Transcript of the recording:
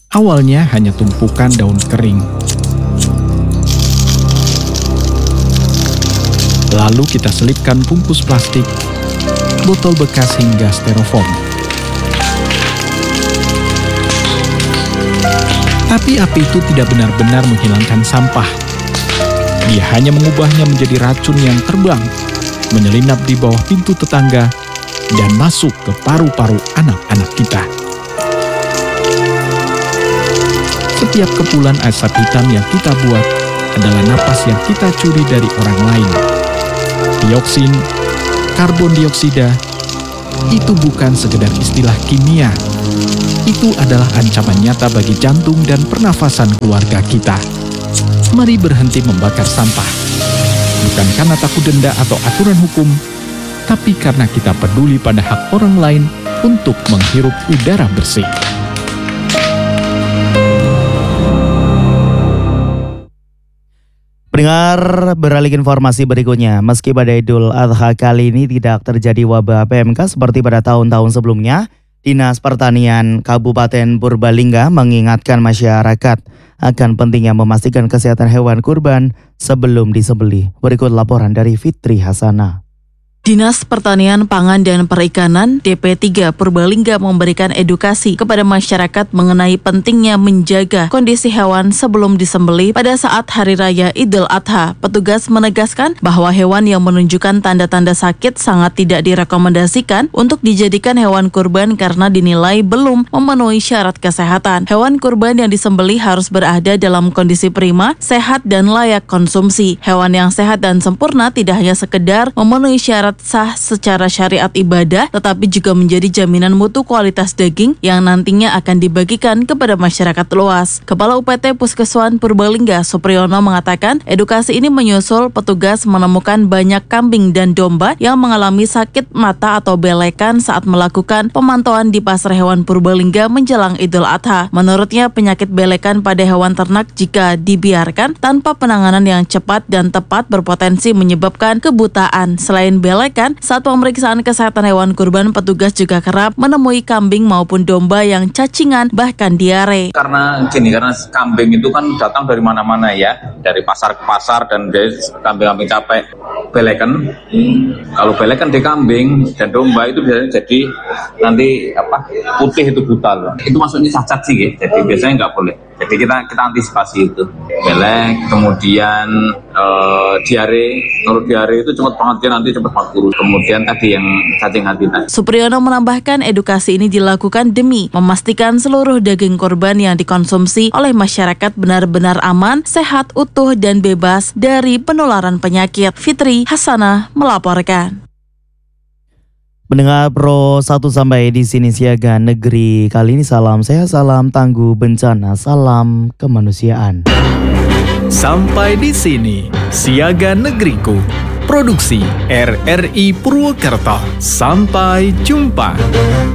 Awalnya hanya tumpukan daun kering. Lalu kita selipkan bungkus plastik, botol bekas hingga styrofoam. Tapi api itu tidak benar-benar menghilangkan sampah. Dia hanya mengubahnya menjadi racun yang terbang, menyelinap di bawah pintu tetangga, dan masuk ke paru-paru anak-anak kita. Setiap kepulan asap hitam yang kita buat adalah napas yang kita curi dari orang lain. Dioksin, karbon dioksida, itu bukan sekedar istilah kimia. Itu adalah ancaman nyata bagi jantung dan pernafasan keluarga kita. Mari berhenti membakar sampah. Bukan karena takut denda atau aturan hukum, tapi karena kita peduli pada hak orang lain untuk menghirup udara bersih. Pendengar, beralih ke informasi berikutnya. Meski pada Idul Adha kali ini tidak terjadi wabah PMK seperti pada tahun-tahun sebelumnya, Dinas Pertanian Kabupaten Purbalingga mengingatkan masyarakat akan pentingnya memastikan kesehatan hewan kurban sebelum disembelih. Berikut laporan dari Fitri Hasanah. Dinas Pertanian, Pangan, dan Perikanan DP3 Purbalingga memberikan edukasi kepada masyarakat mengenai pentingnya menjaga kondisi hewan sebelum disembelih pada saat Hari Raya Idul Adha. Petugas menegaskan bahwa hewan yang menunjukkan tanda-tanda sakit sangat tidak direkomendasikan untuk dijadikan hewan kurban karena dinilai belum memenuhi syarat kesehatan. Hewan kurban yang disembelih harus berada dalam kondisi prima, sehat, dan layak konsumsi. Hewan yang sehat dan sempurna tidak hanya sekedar memenuhi syarat sah secara syariat ibadah, tetapi juga menjadi jaminan mutu kualitas daging yang nantinya akan dibagikan kepada masyarakat luas. Kepala UPT Puskeswan Purbalingga, Supriyono, mengatakan edukasi ini menyusul petugas menemukan banyak kambing dan domba yang mengalami sakit mata atau belekan saat melakukan pemantauan di Pasar Hewan Purbalingga menjelang Idul Adha. Menurutnya, penyakit belekan pada hewan ternak jika dibiarkan tanpa penanganan yang cepat dan tepat berpotensi menyebabkan kebutaan. Selain belekan, saat pemeriksaan kesehatan hewan kurban, petugas juga kerap menemui kambing maupun domba yang cacingan bahkan diare. Karena kambing itu kan datang dari mana-mana ya, dari pasar ke pasar, dan dari kambing-kambing capek belekan. Kalau belekan di kambing dan domba itu biasanya jadi nanti putih itu buta loh. Itu maksudnya cacat sih ya. Jadi biasanya nggak boleh. Jadi kita antisipasi itu. Belek, kemudian diare. Kalau diare itu cepat banget, dia nanti cepat kurus. Kemudian tadi yang cacing hati tadi. Supriyono menambahkan edukasi ini dilakukan demi memastikan seluruh daging korban yang dikonsumsi oleh masyarakat benar-benar aman, sehat, utuh, dan bebas dari penularan penyakit. Fitri Hasanah melaporkan. Mendengar Pro 1 sampai di sini siaga negeri kali ini. Salam sehat, salam tangguh bencana, salam kemanusiaan. Sampai di sini siaga negeriku. Produksi RRI Purwokerto. Sampai jumpa.